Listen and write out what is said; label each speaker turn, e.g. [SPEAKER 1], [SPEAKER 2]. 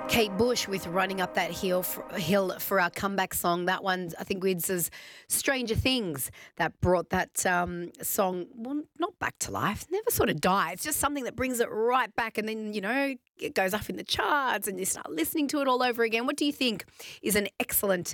[SPEAKER 1] Kate Bush with Running Up That Hill for our comeback song. That one, I think Wids's Stranger Things that brought that song, well, not back to life, never sort of die. It's just something that brings it right back and then, it goes up in the charts and you start listening to it all over again. What do you think is an excellent